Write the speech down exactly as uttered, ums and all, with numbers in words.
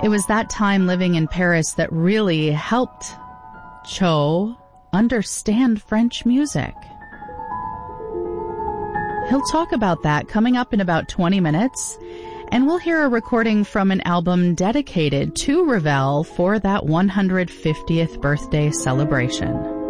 It was that time living in Paris that really helped Cho understand French music. He'll talk about that coming up in about twenty minutes, and we'll hear a recording from an album dedicated to Ravel for that one hundred fiftieth birthday celebration.